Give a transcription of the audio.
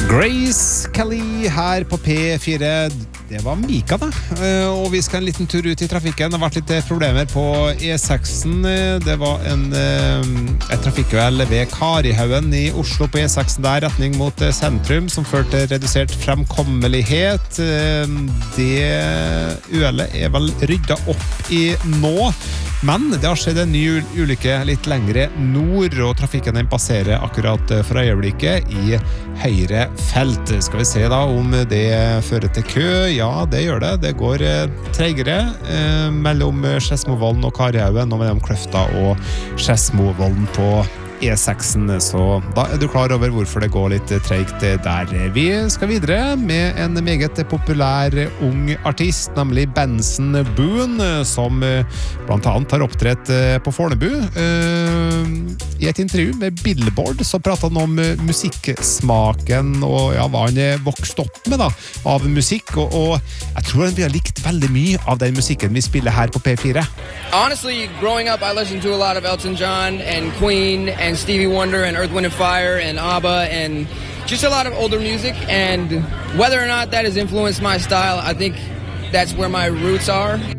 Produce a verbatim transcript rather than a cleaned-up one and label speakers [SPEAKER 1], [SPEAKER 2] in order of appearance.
[SPEAKER 1] Grace Kelly her på P fire. Det var Mika da, og vi skal en liten tur ut i trafikken. Det har vært litt problemer på E seksen. Det var en, et trafikkuhell ved Karihaugen i Oslo på E seksen der, retning mot sentrum, som førte til redusert fremkommelighet. Det uhellet er vel ryddet opp i nå, men det har skjedd en ny ulykke litt lengre nord, og trafikken den passerer akkurat for øyeblikket i høyre felt. Skal vi se da om det fører til kø? Ja, det gjør det. Det går tregere eh, mellom Skedsmovollen og Karihaugen, og mellom Kløfta og Skedsmovollen på E seksen, så da er du klar over hvorfor det går litt tregt der. Vi skal videre med en meget populær ung artist, nemlig Benson Boone, som blant annet har opptrett på Fornebu. I et intervju med Billboard så pratet han om musikksmaken og ja, hva han vokst opp med da, av musikk, og, og jeg tror han vil ha likt veldig mye av den musikken vi spiller her på P fire.
[SPEAKER 2] Honestly, growing up, I listened to a lot of Elton John and Queen and Stevie Wonder and Earth, Wind and Fire and ABBA and just a lot of older music, and whether or not that has influenced my style, I think that's where my roots are.